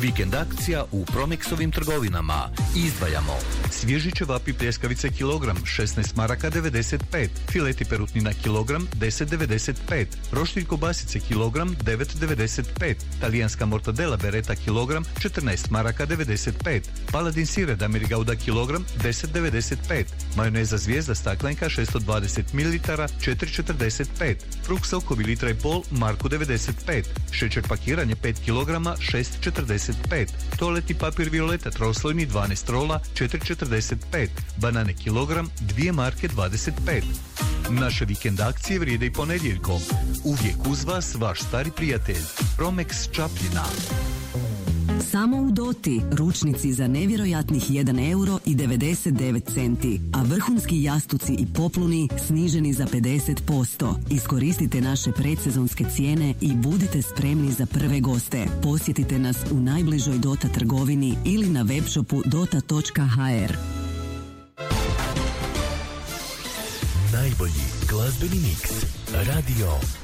Vikend akcija u Promexovim trgovinama. Izdvajamo svježi ćevapi pljeskavice kilogram 16 maraka 95, fileti perutnina kilogram 10,95, roštilj kobasice kilogram 9,95, talijanska mortadela bereta kilogram 14 maraka 95, paladin sire Damirgauda kilogram 10,95, majoneza zvijezda staklenka 620 ml 4,45, frukt sokovi litra i pol marku 95, šećer pakiranje 5 kg 6,45, toaletni papir Violeta troslojni 12 rola 4,45, banane kilogram 2 marke 25. Naše vikend akcije vrijede i ponedjeljkom. Uvijek uz vas vaš stari prijatelj Promex Čapljina. Samo u Doti ručnici za nevjerojatnih 1,99 €, a vrhunski jastuci i popluni sniženi za 50%. Iskoristite naše predsezonske cijene i budite spremni za prve goste. Posjetite nas u najbližoj Dota trgovini ili na webshopu dota.hr. Najbolji glazbeni miks. Radio